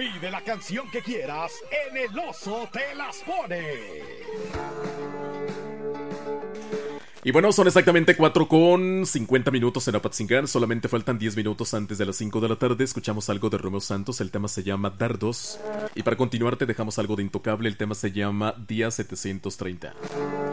Pide la canción que quieras, en El Oso te las pone. Y bueno, son exactamente 4:50 en Apatzingán. Solamente faltan 10 minutos antes de las 5 de la tarde. Escuchamos algo de Romeo Santos, el tema se llama Dardos. Y para continuar te dejamos algo de Intocable, el tema se llama Día 730.